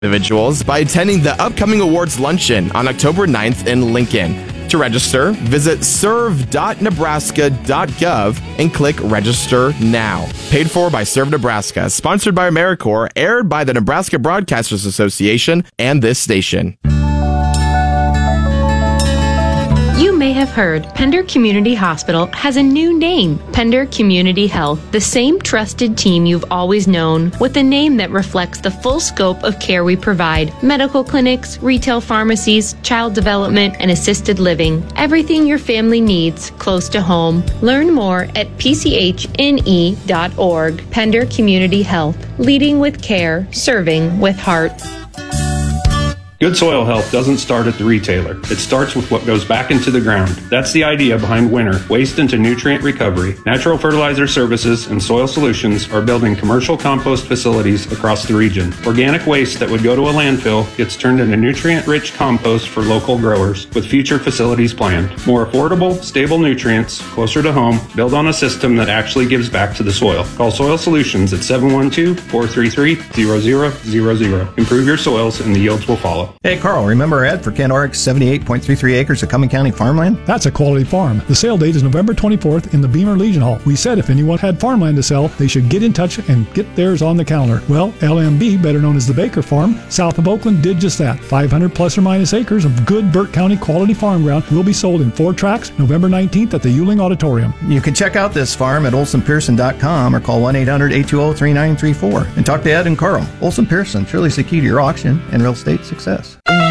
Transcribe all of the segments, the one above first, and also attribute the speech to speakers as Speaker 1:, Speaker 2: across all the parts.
Speaker 1: individuals by attending the upcoming awards luncheon on October 9th in Lincoln. To register, visit serve.nebraska.gov and click Register Now. Paid for by Serve Nebraska, sponsored by AmeriCorps, aired by the Nebraska Broadcasters Association and this station.
Speaker 2: You may have heard Pender Community Hospital has a new name, Pender Community Health, the same trusted team you've always known, with a name that reflects the full scope of care we provide: medical clinics, retail pharmacies, child development, and assisted living. Everything your family needs close to home. Learn more at pchne.org. Pender Community Health, leading with care, serving with heart.
Speaker 3: Good soil health doesn't start at the retailer. It starts with what goes back into the ground. That's the idea behind Winter, Waste into Nutrient Recovery. Natural Fertilizer Services and Soil Solutions are building commercial compost facilities across the region. Organic waste that would go to a landfill gets turned into nutrient-rich compost for local growers, with future facilities planned. More affordable, stable nutrients, closer to home, build on a system that actually gives back to the soil. Call Soil Solutions at 712-433-0000. Improve your soils and the yields will follow.
Speaker 4: Hey, Carl, remember our ad for Kent Oryx 78.33 acres of Cumming County farmland?
Speaker 5: That's a quality farm. The sale date is November 24th in the Beamer Legion Hall. We said if anyone had farmland to sell, they should get in touch and get theirs on the calendar. Well, LMB, better known as the Baker Farm, south of Oakland, did just that. 500 plus or minus acres of good Burt County quality farm ground will be sold in 4 tracts November 19th at the Yuling Auditorium.
Speaker 4: You can check out this farm at olsonpearson.com or call 1-800-820-3934 and talk to Ed and Carl. Olson Pearson, surely is the key to your auction and real estate success.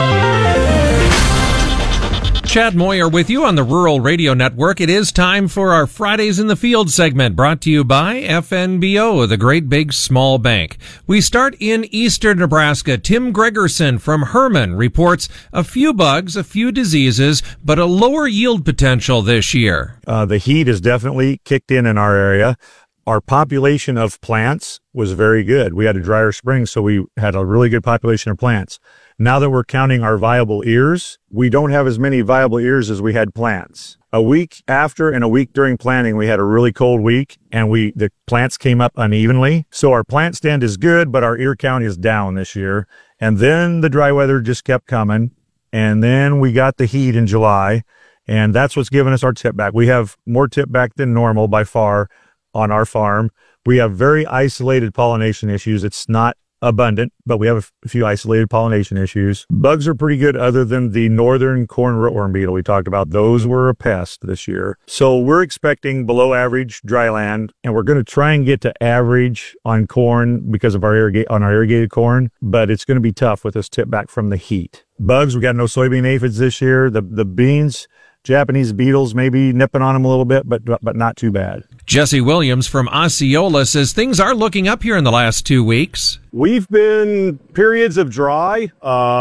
Speaker 6: Chad Moyer with you on the Rural Radio Network. It is time for our Fridays in the Field segment, brought to you by FNBO, the Great Big Small Bank. We start in eastern Nebraska. Tim Gregerson from Herman reports a few bugs, a few diseases, but a lower yield potential this year.
Speaker 7: The heat has definitely kicked in our area. Our population of plants was very good. We had a drier spring, so we had a really good population of plants. Now that we're counting our viable ears, we don't have as many viable ears as we had plants. A week after and a week during planting, we had a really cold week, and the plants came up unevenly. So our plant stand is good, but our ear count is down this year. And then the dry weather just kept coming, and then we got the heat in July, and that's what's given us our tip back. We have more tip back than normal by far on our farm. We have very isolated pollination issues. It's not abundant, but we have a few isolated pollination issues. Bugs are pretty good other than the northern corn rootworm beetle we talked about. Those were a pest this year. So we're expecting below average dryland, and we're going to try and get to average on corn because of our irrigated corn, but it's going to be tough with this tip back from the heat. Bugs, we got no soybean aphids this year. The beans, Japanese beetles maybe nipping on them a little bit, but not too bad.
Speaker 6: Jesse Williams from Osceola says things are looking up here in the last 2 weeks.
Speaker 8: We've been periods of dry.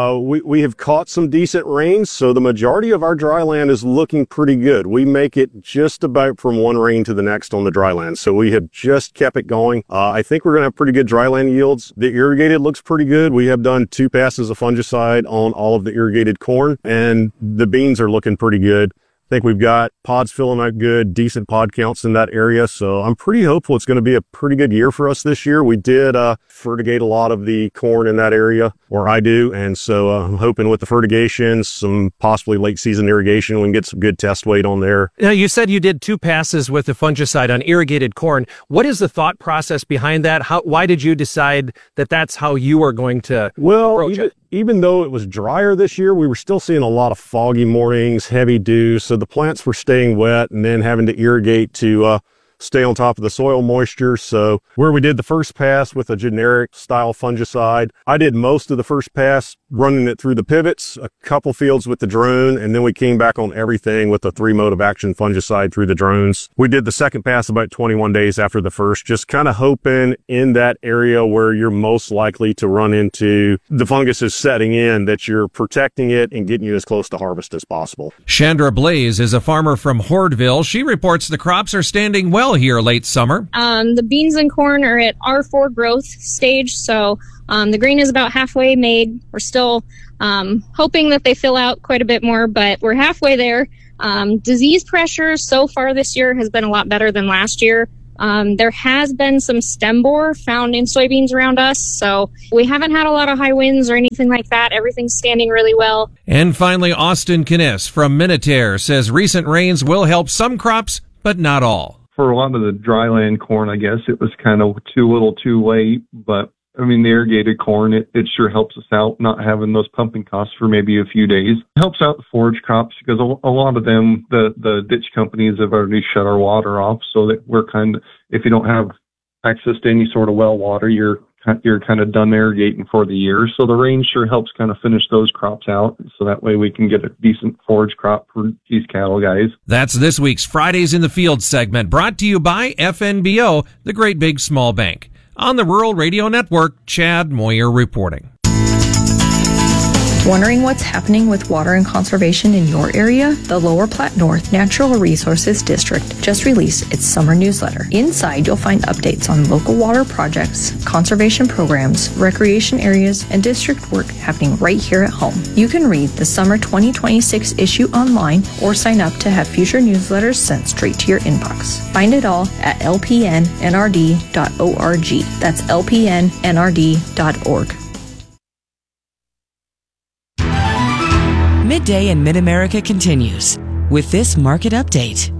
Speaker 8: We have caught some decent rains, so the majority of our dry land is looking pretty good. We make it just about from one rain to the next on the dry land, so we have just kept it going. I think we're going to have pretty good dry land yields. The irrigated looks pretty good. We have done 2 passes of fungicide on all of the irrigated corn, and the beans are looking pretty good. I think we've got pods filling out good, decent pod counts in that area. So I'm pretty hopeful it's going to be a pretty good year for us this year. We did fertigate a lot of the corn in that area, or I do. And so I'm hoping with the fertigation, some possibly late season irrigation, we can get some good test weight on there.
Speaker 9: Now, you said you did 2 passes with the fungicide on irrigated corn. What is the thought process behind that? Why did you decide that that's how you are going to approach it?
Speaker 8: Even though it was drier this year, we were still seeing a lot of foggy mornings, heavy dew. So the plants were staying wet and then having to irrigate to stay on top of the soil moisture. So where we did the first pass with a generic style fungicide, I did most of the first pass running it through the pivots, a couple fields with the drone, and then we came back on everything with the 3 mode of action fungicide through the drones. We did the second pass about 21 days after the first, just kind of hoping in that area where you're most likely to run into the fungus is setting in, that you're protecting it and getting you as close to harvest as possible.
Speaker 6: Chandra Blaze is a farmer from Hordeville. She reports the crops are standing well here late summer.
Speaker 10: The beans and corn are at R4 growth stage, so the grain is about halfway made. We're still hoping that they fill out quite a bit more, but we're halfway there. Disease pressure so far this year has been a lot better than last year. There has been some stem borer found in soybeans around us, so we haven't had a lot of high winds or anything like that. Everything's standing really well.
Speaker 6: And finally, Austin Kniss from Minutair says recent rains will help some crops, but not all.
Speaker 11: For a lot of the dryland corn, I guess it was kind of too little too late, but I mean, the irrigated corn, it sure helps us out not having those pumping costs for maybe a few days. It helps out the forage crops because a lot of them, the ditch companies have already shut our water off, so that we're kind of, if you don't have access to any sort of well water, you're kind of done irrigating for the year. So the rain sure helps kind of finish those crops out, so that way we can get a decent forage crop for these cattle guys.
Speaker 6: That's this week's Fridays in the Field segment, brought to you by FNBO, the Great Big Small Bank. On the Rural Radio Network, Chad Moyer reporting.
Speaker 12: Wondering what's happening with water and conservation in your area? The Lower Platte North Natural Resources District just released its summer newsletter. Inside, you'll find updates on local water projects, conservation programs, recreation areas, and district work happening right here at home. You can read the summer 2026 issue online or sign up to have future newsletters sent straight to your inbox. Find it all at lpnnrd.org. That's lpnnrd.org.
Speaker 13: Midday in Mid-America continues with this market update.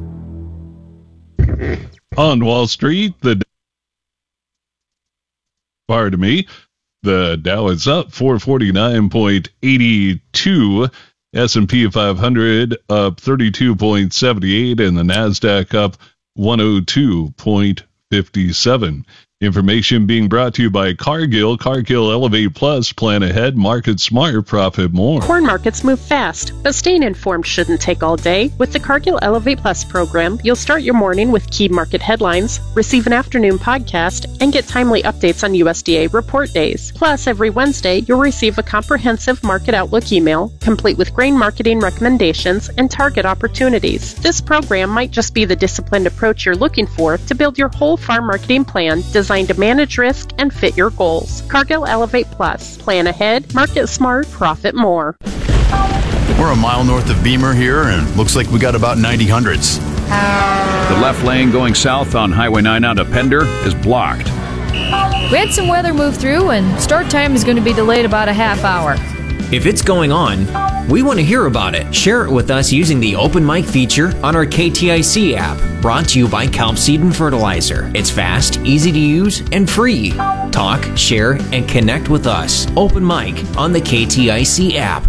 Speaker 14: On Wall Street, the Dow is up 449.82, S&P 500 up 32.78, and the Nasdaq up 102.57. Information being brought to you by Cargill. Cargill Elevate Plus. Plan ahead. Market smart. Profit more.
Speaker 15: Corn markets move fast, but staying informed shouldn't take all day. With the Cargill Elevate Plus program, you'll start your morning with key market headlines, receive an afternoon podcast, and get timely updates on USDA report days. Plus, every Wednesday, you'll receive a comprehensive market outlook email, complete with grain marketing recommendations and target opportunities. This program might just be the disciplined approach you're looking for to build your whole farm marketing plan designed to manage risk and fit your goals. Cargill Elevate Plus. Plan ahead, market smart, profit more.
Speaker 16: We're a mile north of Beamer here, and looks like we got about 90 hundreds.
Speaker 17: The left lane going south on Highway 9 out of Pender is blocked.
Speaker 18: We had some weather move through, and start time is going to be delayed about a half hour.
Speaker 19: If it's going on, we want to hear about it. Share it with us using the Open Mic feature on our KTIC app, brought to you by Kelp Seed and Fertilizer. It's fast, easy to use, and free. Talk, share, and connect with us. Open Mic on the KTIC app.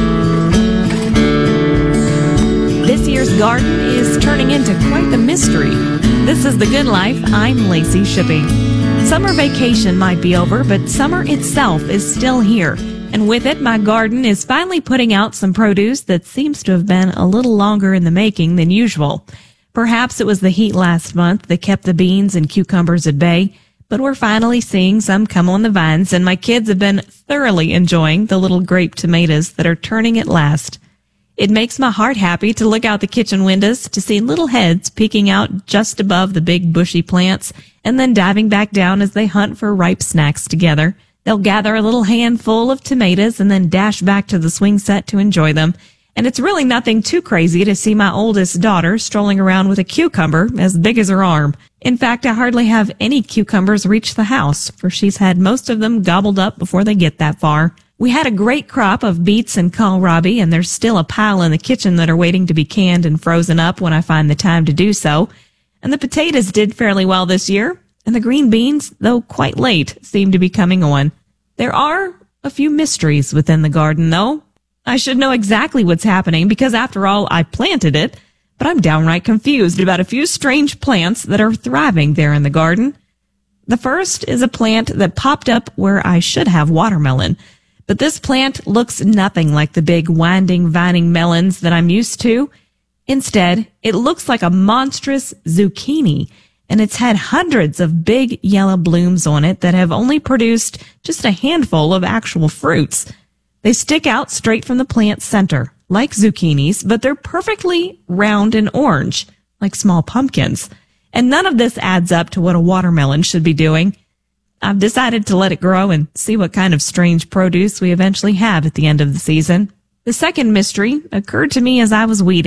Speaker 20: This year's garden is turning into quite the mystery. This is The Good Life. I'm Lacey Shipping. Summer vacation might be over, but summer itself is still here. And with it, my garden is finally putting out some produce that seems to have been a little longer in the making than usual. Perhaps it was the heat last month that kept the beans and cucumbers at bay, but we're finally seeing some come on the vines, and my kids have been thoroughly enjoying the little grape tomatoes that are turning at last. It makes my heart happy to look out the kitchen windows to see little heads peeking out just above the big bushy plants and then diving back down as they hunt for ripe snacks together. They'll gather a little handful of tomatoes and then dash back to the swing set to enjoy them. And it's really nothing too crazy to see my oldest daughter strolling around with a cucumber as big as her arm. In fact, I hardly have any cucumbers reach the house, for she's had most of them gobbled up before they get that far. We had a great crop of beets and kohlrabi, and there's still a pile in the kitchen that are waiting to be canned and frozen up when I find the time to do so. And the potatoes did fairly well this year. And the green beans, though quite late, seem to be coming on. There are a few mysteries within the garden, though. I should know exactly what's happening because, after all, I planted it, but I'm downright confused about a few strange plants that are thriving there in the garden. The first is a plant that popped up where I should have watermelon, but this plant looks nothing like the big winding, vining melons that I'm used to. Instead, it looks like a monstrous zucchini, and it's had hundreds of big yellow blooms on it that have only produced just a handful of actual fruits. They stick out straight from the plant's center, like zucchinis, but they're perfectly round and orange, like small pumpkins. And none of this adds up to what a watermelon should be doing. I've decided to let it grow and see what kind of strange produce we eventually have at the end of the season. The second mystery occurred to me as I was weeding.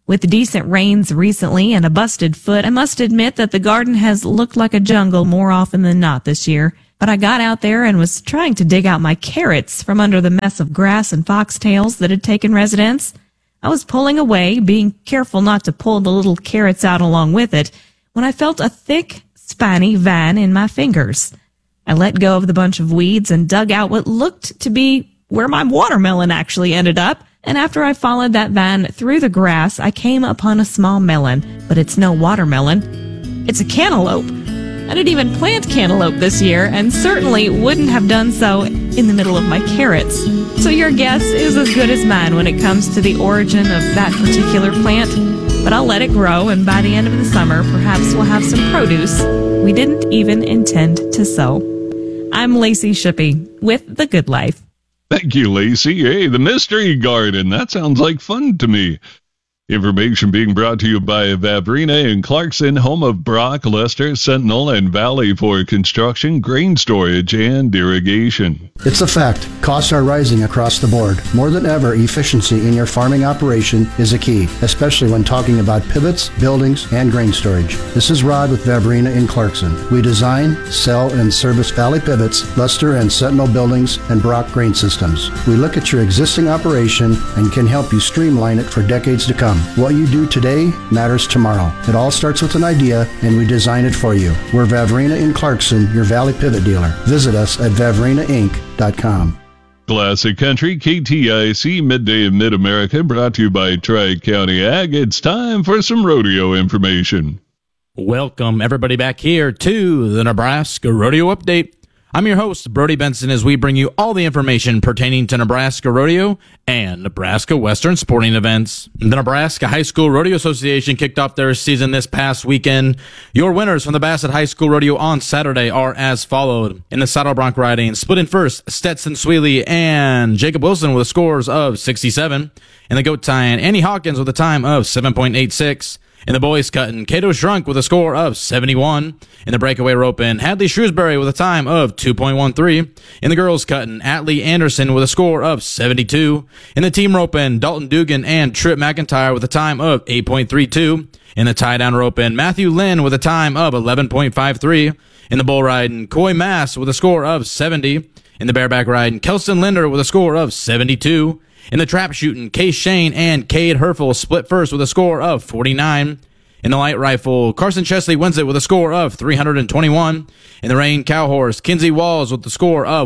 Speaker 20: With decent rains recently and a busted foot, I must admit that the garden has looked like a jungle more often than not this year. But I got out there and was trying to dig out my carrots from under the mess of grass and foxtails that had taken residence. I was pulling away, being careful not to pull the little carrots out along with it, when I felt a thick, spiny vein in my fingers. I let go of the bunch of weeds and dug out what looked to be where my watermelon actually ended up. And after I followed that vein through the grass, I came upon a small melon. But it's no watermelon. It's a cantaloupe. I didn't even plant cantaloupe this year, and certainly wouldn't have done so in the middle of my carrots. So your guess is as good as mine when it comes to the origin of that particular plant. But I'll let it grow, and by the end of the summer, perhaps we'll have some produce we didn't even intend to sow. I'm Lacey Shippey with The Good Life.
Speaker 14: Thank you, Lacey. Hey, the Mystery Garden. That sounds like fun to me. Information being brought to you by Vavrina and Clarkson, home of Brock, Lester, Sentinel, and Valley for construction, grain storage, and irrigation.
Speaker 21: It's a fact. Costs are rising across the board. More than ever, efficiency in your farming operation is a key, especially when talking about pivots, buildings, and grain storage. This is Rod with Vavrina in Clarkson. We design, sell, and service Valley pivots, Lester and Sentinel buildings, and Brock grain systems. We look at your existing operation and can help you streamline it for decades to come. What you do today matters tomorrow. It all starts with an idea, and we design it for you. We're Vavrina in Clarkson, your Valley Pivot dealer. Visit us at vavrinainc.com.
Speaker 14: Classic Country, KTIC, Midday in Mid-America, brought to you by Tri-County Ag. It's time for some rodeo information.
Speaker 22: Welcome, everybody, back here to the Nebraska Rodeo Update. I'm your host, Brody Benson, as we bring you all the information pertaining to Nebraska Rodeo and Nebraska Western sporting events. The Nebraska High School Rodeo Association kicked off their season this past weekend. Your winners from the Bassett High School Rodeo on Saturday are as followed. In the saddle bronc riding, split in first, Stetson Sweely and Jacob Wilson with scores of 67. In the goat tying, Annie Hawkins with a time of 7.86. In the boys cutting, Cato Shrunk with a score of 71. In the breakaway roping, Hadley Shrewsbury with a time of 2.13. In the girls cutting, Atlee Anderson with a score of 72. In the team roping, Dalton Dugan and Tripp McIntyre with a time of 8.32. In the tie-down roping, Matthew Lynn with a time of 11.53. In the bull riding, Coy Mass with a score of 70. In the bareback riding, Kelston Linder with a score of 72. In the trap shooting, Case Shane and Cade Herfel split first with a score of 49. In the light rifle, Carson Chesley wins it with a score of 321. In the rein cow horse, Kinsey Walls with the score of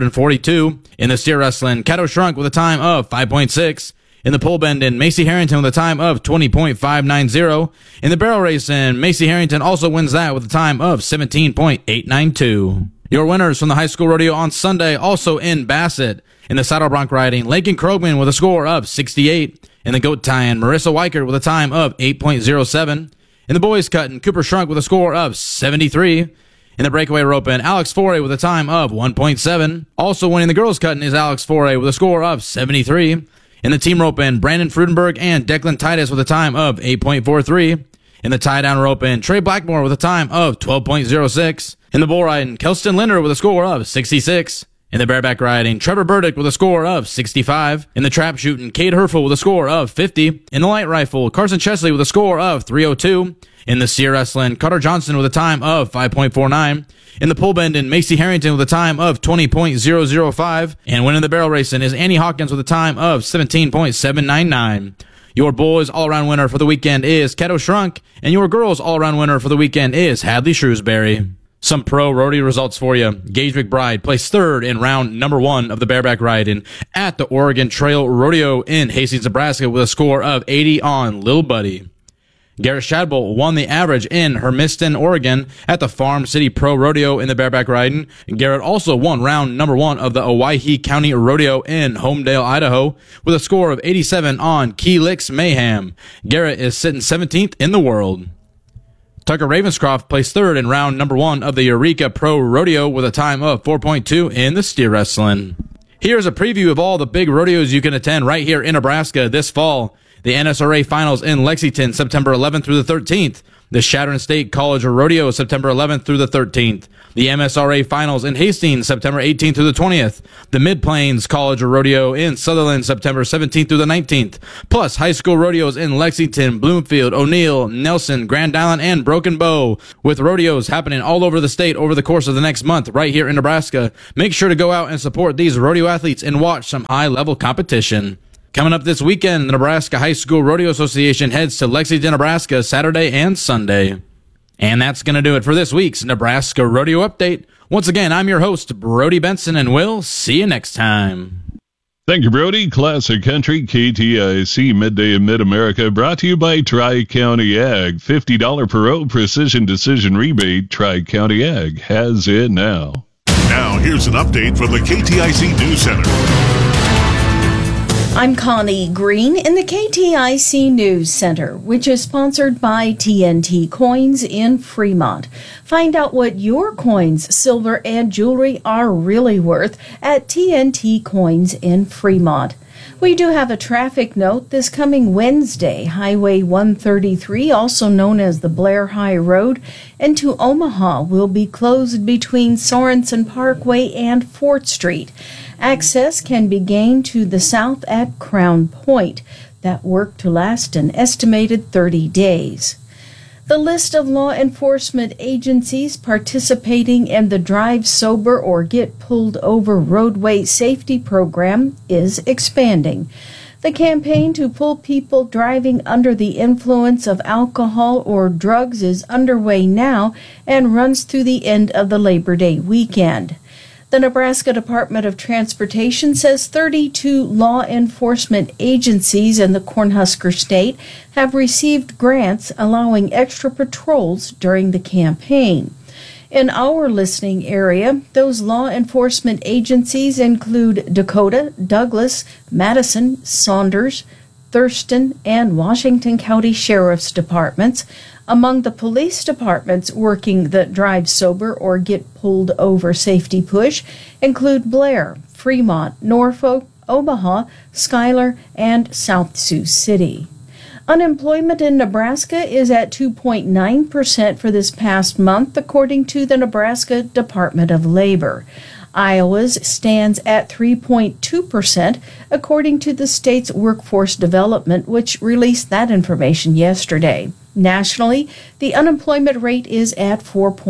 Speaker 22: 142. In the steer wrestling, Cato Shrunk with a time of 5.6. In the pole bending, Macy Harrington with a time of 20.590. In the barrel racing, Macy Harrington also wins that with a time of 17.892. Your winners from the high school rodeo on Sunday also in Bassett. In the saddle bronc riding, Lakin Krogman with a score of 68. In the goat tying, Marissa Weichert with a time of 8.07. In the boys cutting, Cooper Shrunk with a score of 73. In the breakaway roping, Alex Foray with a time of 1.7. Also winning the girls cutting is Alex Foray with a score of 73. In the team roping, Brandon Frudenberg and Declan Titus with a time of 8.43. In the tie-down roping, Trey Blackmore with a time of 12.06. In the bull riding, Kelston Linder with a score of 66. In the bareback riding, Trevor Burdick with a score of 65. In the trap shooting, Cade Herfel with a score of 50. In the light rifle, Carson Chesley with a score of 302. In the steer wrestling, Carter Johnson with a time of 5.49. In the pole bending, Macy Harrington with a time of 20.005. And winning the barrel racing is Annie Hawkins with a time of 17.799. Your boys' all-around winner for the weekend is Cato Shrunk, and your girls' all-around winner for the weekend is Hadley Shrewsbury. Some pro rodeo results for you. Gage McBride placed third in round number 1 of the bareback riding at the Oregon Trail Rodeo in Hastings, Nebraska with a score of 80 on Lil Buddy. Garrett Shadbolt won the average in Hermiston, Oregon at the Farm City Pro Rodeo in the bareback riding. Garrett also won round number 1 of the Owyhee County Rodeo in Homedale, Idaho with a score of 87 on Key Licks Mayhem. Garrett is sitting 17th in the world. Tucker Ravenscroft placed third in round number 1 of the Eureka Pro Rodeo with a time of 4.2 in the steer wrestling. Here's a preview of all the big rodeos you can attend right here in Nebraska this fall. The NSRA Finals in Lexington, September 11th through the 13th. The Chadron State College Rodeo, September 11th through the 13th. The MSRA Finals in Hastings, September 18th through the 20th. The Mid-Plains College Rodeo in Sutherland, September 17th through the 19th. Plus, high school rodeos in Lexington, Bloomfield, O'Neill, Nelson, Grand Island, and Broken Bow. With rodeos happening all over the state over the course of the next month right here in Nebraska. Make sure to go out and support these rodeo athletes and watch some high-level competition. Coming up this weekend, the Nebraska High School Rodeo Association heads to Lexington, Nebraska, Saturday and Sunday. And that's going to do it for this week's Nebraska Rodeo Update. Once again, I'm your host, Brody Benson, and we'll see you next time.
Speaker 14: Thank you, Brody. Classic Country, KTIC, Midday in Mid-America, brought to you by Tri-County Ag. $50 per row precision decision rebate. Tri-County Ag has it now.
Speaker 1: Now, here's an update from the KTIC News Center.
Speaker 2: I'm Connie Green in the KTIC News Center, which is sponsored by TNT Coins in Fremont. Find out what your coins, silver, and jewelry are really worth at TNT Coins in Fremont. We do have a traffic note this coming Wednesday. Highway 133, also known as the Blair High Road, into Omaha will be closed between Sorensen Parkway and 4th Street. Access can be gained to the south at Crown Point. That work to last an estimated 30 days. The list of law enforcement agencies participating in the Drive Sober or Get Pulled Over roadway safety program is expanding. The campaign to pull people driving under the influence of alcohol or drugs is underway now and runs through the end of the Labor Day weekend. The Nebraska Department of Transportation says 32 law enforcement agencies in the Cornhusker State have received grants allowing extra patrols during the campaign. In our listening area, those law enforcement agencies include Dakota, Douglas, Madison, Saunders, Thurston, and Washington County Sheriff's Departments. Among the police departments working the Drive Sober or Get Pulled Over safety push include Blair, Fremont, Norfolk, Omaha, Schuyler, and South Sioux City. Unemployment in Nebraska is at 2.9% for this past month, according to the Nebraska Department of Labor. Iowa's stands at 3.2%, according to the state's Workforce Development, which released that information yesterday. Nationally, the unemployment rate is at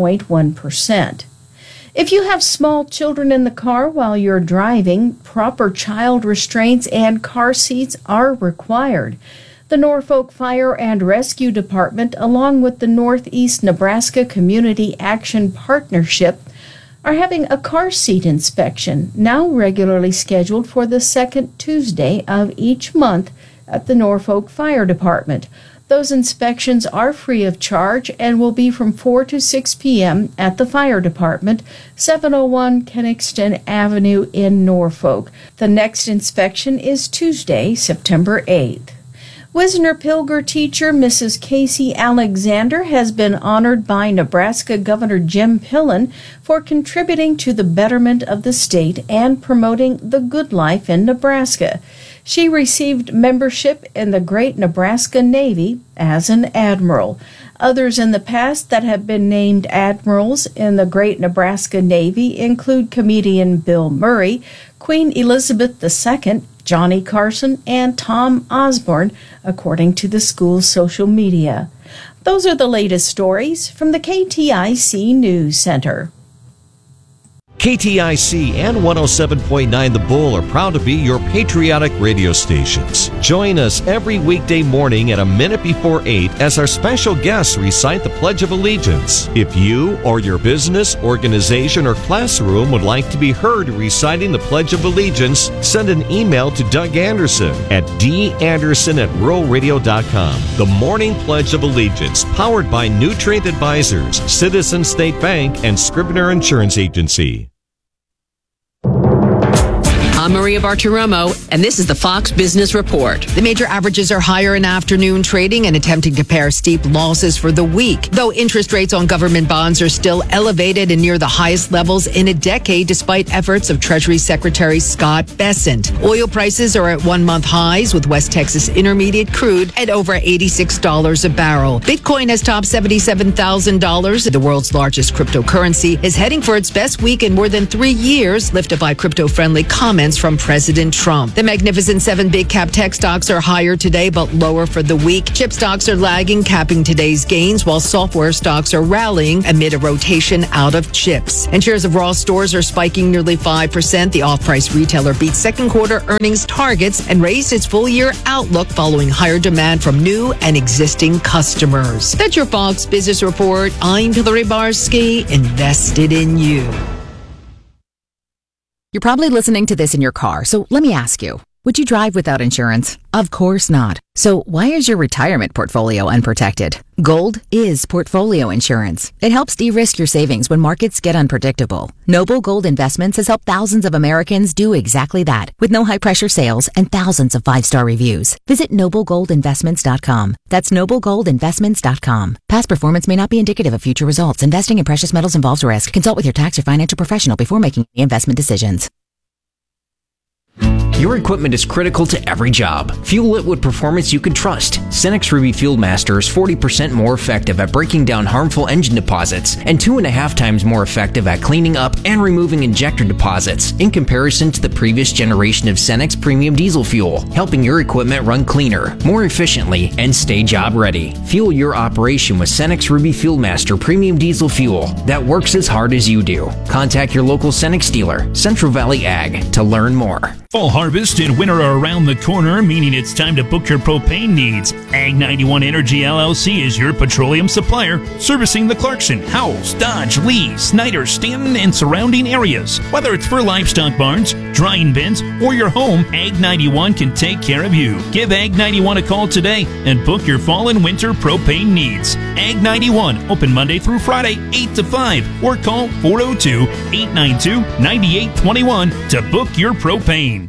Speaker 2: 4.1%. If you have small children in the car while you're driving, proper child restraints and car seats are required. The Norfolk Fire and Rescue Department, along with the Northeast Nebraska Community Action Partnership, are having a car seat inspection, now regularly scheduled for the second Tuesday of each month at the Norfolk Fire Department. Those inspections are free of charge and will be from 4 to 6 p.m. at the Fire Department, 701 Kenningston Avenue in Norfolk. The next inspection is Tuesday, September 8th. Wisner Pilger teacher Mrs. Casey Alexander has been honored by Nebraska Governor Jim Pillen for contributing to the betterment of the state and promoting the good life in Nebraska. She received membership in the Great Nebraska Navy as an admiral. Others in the past that have been named admirals in the Great Nebraska Navy include comedian Bill Murray, Queen Elizabeth II, Johnny Carson, and Tom Osborne, according to the school's social media. Those are the latest stories from the KTIC News Center.
Speaker 23: KTIC and 107.9 The Bull are proud to be your patriotic radio stations. Join us every weekday morning at a minute before 8 as our special guests recite the Pledge of Allegiance. If you or your business, organization, or classroom would like to be heard reciting the Pledge of Allegiance, send an email to Doug Anderson at danderson@ruralradio.com. The Morning Pledge of Allegiance, powered by Nutrient Advisors, Citizen State Bank, and Scribner Insurance Agency.
Speaker 3: I'm Maria Bartiromo, and this is the Fox Business Report. The major averages are higher in afternoon trading and attempting to pare steep losses for the week, though interest rates on government bonds are still elevated and near the highest levels in a decade, despite efforts of Treasury Secretary Scott Bessent. Oil prices are at one-month highs, with West Texas Intermediate crude at over $86 a barrel. Bitcoin has topped $77,000. The world's largest cryptocurrency is heading for its best week in more than 3 years, lifted by crypto-friendly comments from President Trump. The Magnificent Seven big cap tech stocks are higher today, but lower for the week. Chip stocks are lagging, capping today's gains, while software stocks are rallying amid a rotation out of chips. And shares of Ross Stores are spiking nearly 5%. The off-price retailer beat second quarter earnings targets and raised its full-year outlook following higher demand from new and existing customers. That's your Fox Business Report. I'm Hillary Barsky, invested in you.
Speaker 4: You're probably listening to this in your car, so let me ask you, would you drive without insurance? Of course not. So why is your retirement portfolio unprotected? Gold is portfolio insurance. It helps de-risk your savings when markets get unpredictable. Noble Gold Investments has helped thousands of Americans do exactly that, with no high-pressure sales and thousands of 5-star reviews. Visit NobleGoldInvestments.com. That's NobleGoldInvestments.com. Past performance may not be indicative of future results. Investing in precious metals involves risk. Consult with your tax or financial professional before making investment decisions.
Speaker 19: Your equipment is critical to every job. Fuel it with performance you can trust. Cenex Ruby Fuel Master is 40% more effective at breaking down harmful engine deposits and 2.5 times more effective at cleaning up and removing injector deposits in comparison to the previous generation of Cenex Premium Diesel Fuel, helping your equipment run cleaner, more efficiently, and stay job ready. Fuel your operation with Cenex Ruby Fuel Master Premium Diesel Fuel that works as hard as you do. Contact your local Cenex dealer, Central Valley Ag, to learn more.
Speaker 5: Fall harvest and winter are around the corner, meaning it's time to book your propane needs. Ag 91 Energy LLC is your petroleum supplier, servicing the Clarkson, Howells, Dodge, Lee, Snyder, Stanton, and surrounding areas. Whether it's for livestock barns, drying bins, or your home, Ag 91 can take care of you. Give Ag 91 a call today and book your fall and winter propane needs. Ag 91, open Monday through Friday, 8 to 5, or call 402-892-9821 to book your propane.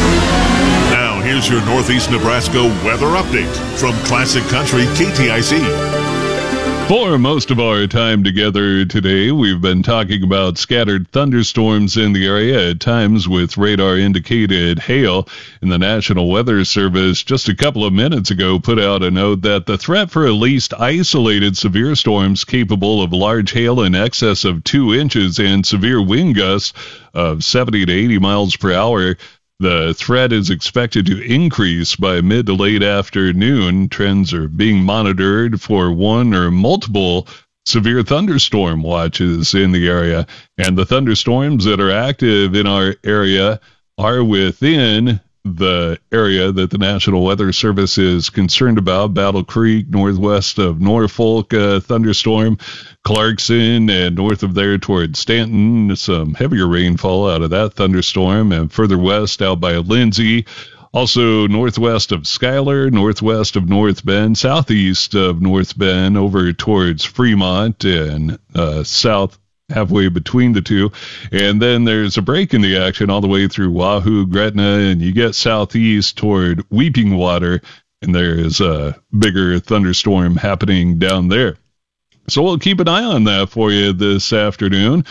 Speaker 1: Now, here's your Northeast Nebraska weather update from Classic Country KTIC.
Speaker 14: For most of our time together today, we've been talking about scattered thunderstorms in the area, at times with radar-indicated hail. And the National Weather Service just a couple of minutes ago put out a note that the threat for at least isolated severe storms capable of large hail in excess of 2 inches and severe wind gusts of 70 to 80 miles per hour. The threat is expected to increase by mid to late afternoon. Trends are being monitored for one or multiple severe thunderstorm watches in the area. And the thunderstorms that are active in our area are within the area that the National Weather Service is concerned about. Battle Creek, northwest of Norfolk, thunderstorm. Clarkson and north of there toward Stanton, some heavier rainfall out of that thunderstorm, and further west out by Lindsay. Also northwest of Schuyler, northwest of North Bend, southeast of North Bend, over towards Fremont, and south halfway between the two. And then there's a break in the action all the way through Wahoo, Gretna, and you get southeast toward Weeping Water, and there is a bigger thunderstorm happening down there. So we'll keep an eye on that for you this afternoon.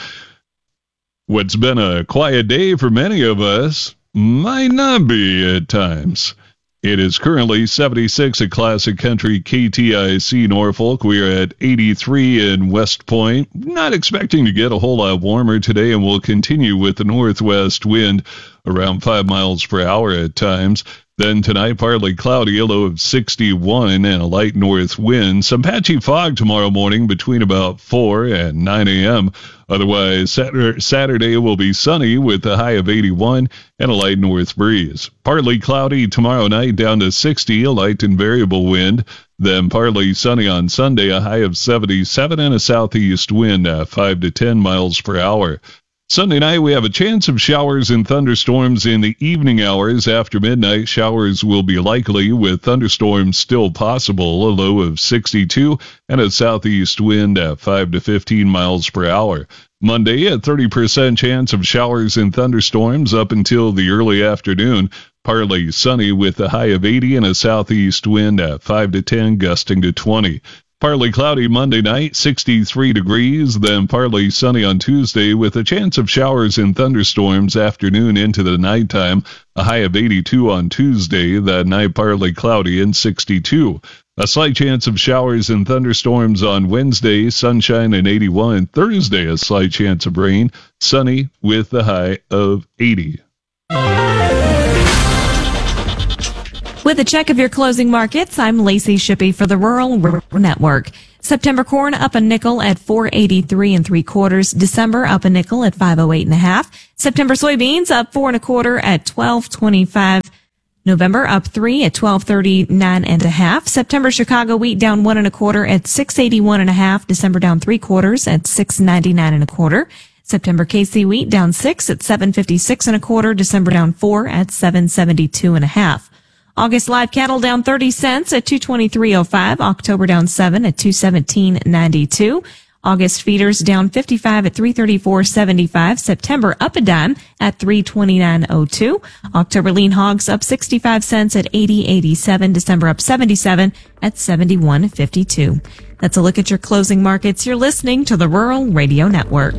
Speaker 14: What's been a quiet day for many of us might not be at times. It is currently 76 at Classic Country KTIC Norfolk. We are at 83 in West Point. Not expecting to get a whole lot warmer today, and we'll continue with the northwest wind around 5 miles per hour at times. Then tonight, partly cloudy, a low of 61 and a light north wind. Some patchy fog tomorrow morning between about 4 and 9 a.m. Otherwise, Saturday will be sunny with a high of 81 and a light north breeze. Partly cloudy tomorrow night down to 60, a light and variable wind. Then partly sunny on Sunday, a high of 77 and a southeast wind at 5 to 10 miles per hour. Sunday night, we have a chance of showers and thunderstorms in the evening hours. After midnight, showers will be likely with thunderstorms still possible, a low of 62 and a southeast wind at 5 to 15 miles per hour. Monday, a 30% chance of showers and thunderstorms up until the early afternoon. Partly sunny with a high of 80 and a southeast wind at 5 to 10, gusting to 20. Partly cloudy Monday night, 63 degrees, then partly sunny on Tuesday with a chance of showers and thunderstorms afternoon into the nighttime. A high of 82 on Tuesday, that night partly cloudy and 62. A slight chance of showers and thunderstorms on Wednesday, sunshine and 81. Thursday, a slight chance of rain, sunny with a high of 80.
Speaker 20: With a check of your closing markets, I'm Lacey Shippey for the Rural Network. September corn up a nickel at 4.83 3/4. December up a nickel at 5.08 1/2. September soybeans up 4 1/4 at 12.25. November up 3 at 12.39 1/2. September Chicago wheat down 1 1/4 at 6.81 1/2. December down 3/4 at 6.99 1/4. September KC wheat down 6 at 7.56 1/4. December down 4 at 7.72 1/2. August live cattle down 30 cents at 223.05. October down 7 at 217.92. August feeders down 55 at 334.75. September up a dime at 329.02. October lean hogs up 65 cents at 80.87. December up 77 at 71.52. That's a look at your closing markets. You're listening to the Rural Radio Network.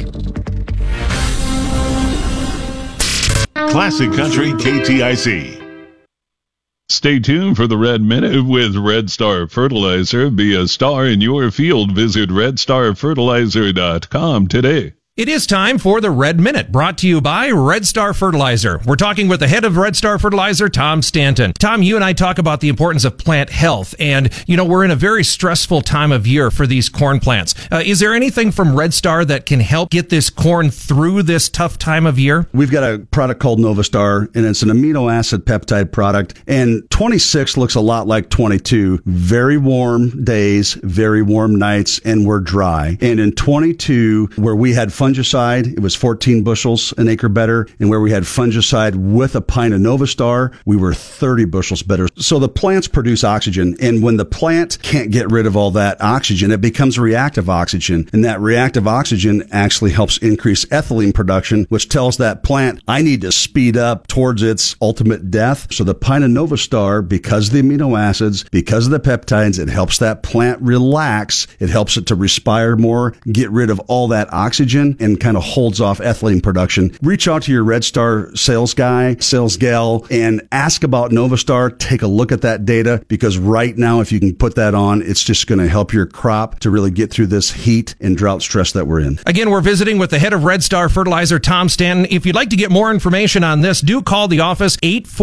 Speaker 1: Classic Country KTIC.
Speaker 14: Stay tuned for the Red Minute with Red Star Fertilizer. Be a star in your field. Visit redstarfertilizer.com today.
Speaker 6: It is time for the Red Minute, brought to you by Red Star Fertilizer. We're talking with the head of Red Star Fertilizer, Tom Stanton. Tom, you and I talk about the importance of plant health, and, we're in a very stressful time of year for these corn plants. Is there anything from Red Star that can help get this corn through this tough time of year?
Speaker 21: We've got a product called Novastar, and it's an amino acid peptide product, and 26 looks a lot like 22. Very warm days, very warm nights, and we're dry. And in 22, where we had fungicide, it was 14 bushels an acre better. And where we had fungicide with a pint of Novastar, we were 30 bushels better. So the plants produce oxygen. And when the plant can't get rid of all that oxygen, it becomes reactive oxygen. And that reactive oxygen actually helps increase ethylene production, which tells that plant, I need to speed up towards its ultimate death. So the pint of Novastar, because of the amino acids, because of the peptides, it helps that plant relax. It helps it to respire more, get rid of all that oxygen, and kind of holds off ethylene production. Reach out to your Red Star sales guy, sales gal, and ask about Novastar. Take a look at that data, because right now, if you can put that on, it's just going to help your crop to really get through this heat and drought stress that we're in.
Speaker 6: Again, we're visiting with the head of Red Star Fertilizer, Tom Stanton. If you'd like to get more information on this, do call the office,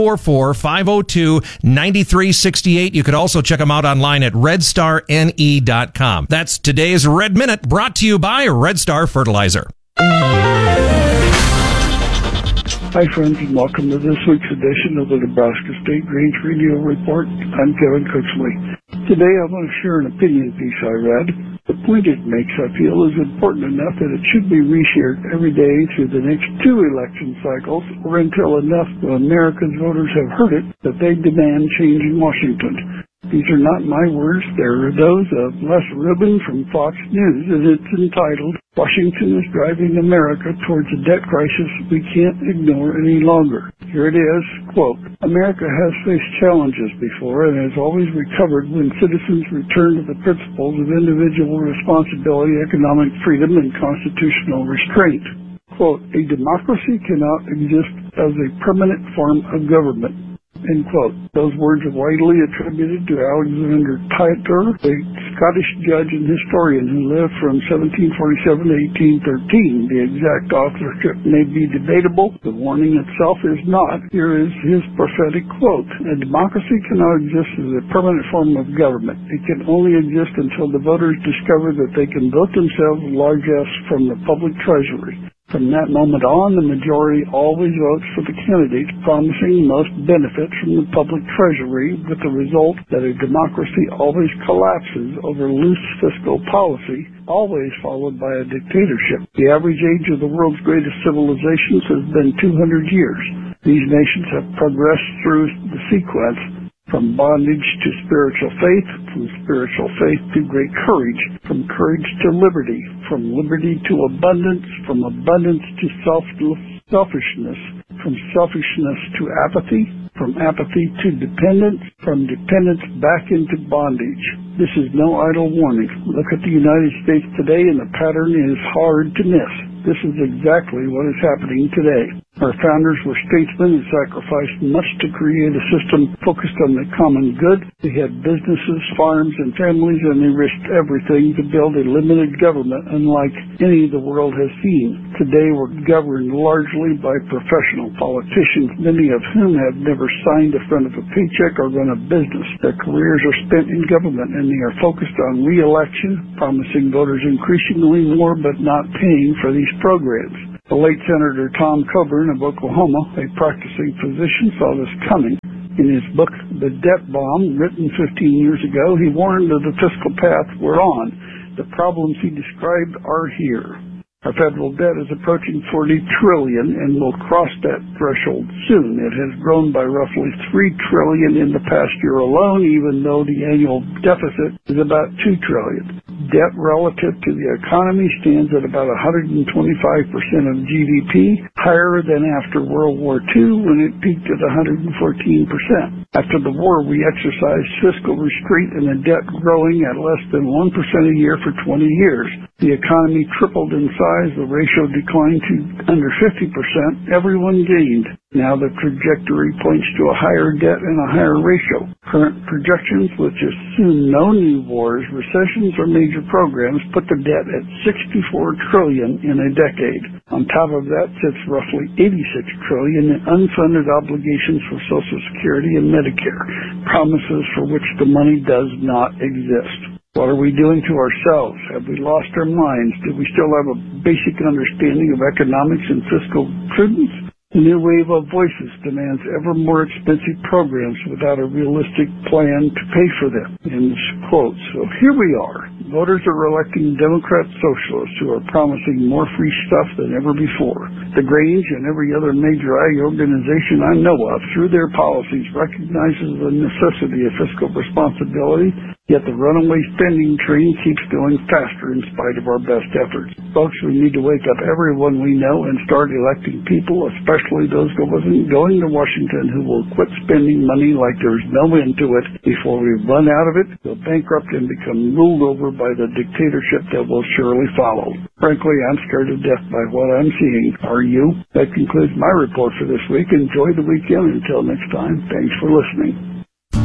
Speaker 6: 844-502-9368. You could also check them out online at redstarne.com. That's today's Red Minute, brought to you by Red Star Fertilizer.
Speaker 7: Hi, friends, and welcome to this week's edition of the Nebraska State Range Radio Report. I'm Kevin Cooksley. Today, I want to share an opinion piece I read. The point it makes, I feel, is important enough that it should be reshared every day through the next 2 election cycles, or until enough of America's voters have heard it that they demand change in Washington. These are not my words. They're those of Les Rubin from Fox News, and it's entitled, Washington is Driving America Towards a Debt Crisis We Can't Ignore Any Longer. Here it is, quote, America has faced challenges before and has always recovered when citizens return to the principles of individual responsibility, economic freedom, and constitutional restraint. Quote, a democracy cannot exist as a permanent form of government. End quote. Those words are widely attributed to Alexander Tytler, a Scottish judge and historian who lived from 1747 to 1813. The exact authorship may be debatable. The warning itself is not. Here is his prophetic quote. A democracy cannot exist as a permanent form of government. It can only exist until the voters discover that they can vote themselves largesse from the public treasury. From that moment on, the majority always votes for the candidates promising most benefits from the public treasury, with the result that a democracy always collapses over loose fiscal policy, always followed by a dictatorship. The average age of the world's greatest civilizations has been 200 years. These nations have progressed through the sequence From bondage to spiritual faith, from spiritual faith to great courage, from courage to liberty, from liberty to abundance, from abundance to selfishness, from selfishness to apathy, from apathy to dependence, from dependence back into bondage. This is no idle warning. Look at the United States today, and the pattern is hard to miss. This is exactly what is happening today. Our founders were statesmen and sacrificed much to create a system focused on the common good. They had businesses, farms, and families, and they risked everything to build a limited government unlike any the world has seen. Today we're governed largely by professional politicians, many of whom have never signed a front of a paycheck or run a business. Their careers are spent in government, and they are focused on re-election, promising voters increasingly more but not paying for these programs. The late Senator Tom Coburn of Oklahoma, a practicing physician, saw this coming. In his book, The Debt Bomb, written 15 years ago, he warned of the fiscal path we're on. The problems he described are here. Our federal debt is approaching $40 trillion and will cross that threshold soon. It has grown by roughly $3 trillion in the past year alone, even though the annual deficit is about $2 trillion. Debt relative to the economy stands at about 125% of GDP, higher than after World War II when it peaked at 114%. After the war, we exercised fiscal restraint and the debt growing at less than 1% a year for 20 years. The economy tripled in size, the ratio declined to under 50%, everyone gained. Now the trajectory points to a higher debt and a higher ratio. Current projections, which assume no new wars, recessions, or major programs, put the debt at $64 trillion in a decade. On top of that sits roughly $86 trillion in unfunded obligations for Social Security and Medicare, promises for which the money does not exist. What are we doing to ourselves? Have we lost our minds? Do we still have a basic understanding of economics and fiscal prudence? The new wave of voices demands ever more expensive programs without a realistic plan to pay for them. End quote. So here we are. Voters are electing Democrat socialists who are promising more free stuff than ever before. The Grange and every other major ag organization I know of, through their policies, recognizes the necessity of fiscal responsibility, yet the runaway spending train keeps going faster in spite of our best efforts. Folks, we need to wake up everyone we know and start electing people, especially those going to Washington, who will quit spending money like there's no end to it before we run out of it, go bankrupt, and become ruled over by the dictatorship that will surely follow. Frankly, I'm scared to death by what I'm seeing. Are you? That concludes my report for this week. Enjoy the weekend. Until next time, thanks for listening.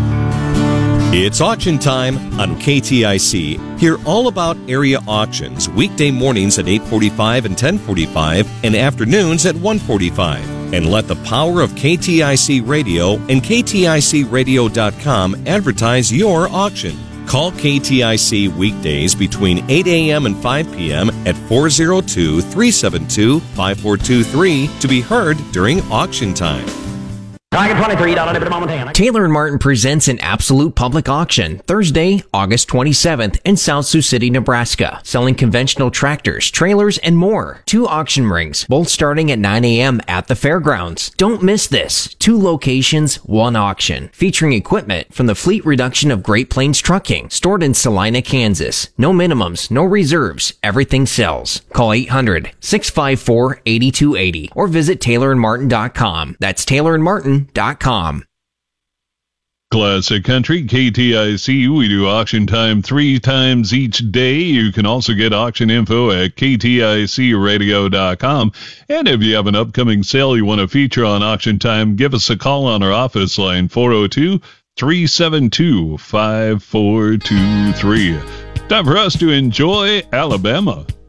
Speaker 23: It's auction time on KTIC. Hear all about area auctions weekday mornings at 8:45 and 10:45 and afternoons at 1:45. And let the power of KTIC Radio and KTICradio.com advertise your auction. Call KTIC weekdays between 8 a.m. and 5 p.m. at 402-372-5423 to be heard during auction time.
Speaker 19: Taylor & Martin presents an absolute public auction Thursday, August 27th in South Sioux City, Nebraska, selling conventional tractors, trailers, and more. 2 auction rings, both starting at 9 a.m. at the fairgrounds. Don't miss this. 2 locations, 1 auction, featuring equipment from the fleet reduction of Great Plains Trucking, stored in Salina, Kansas. No minimums, no reserves. Everything sells. Call 800-654-8280 or visit TaylorandMartin.com. That's TaylorandMartin.com.
Speaker 14: Classic Country, KTIC. We do auction time 3 times each day. You can also get auction info at KTICradio.com. And if you have an upcoming sale you want to feature on auction time, give us a call on our office line, 402-372-5423. Time for us to enjoy Alabama.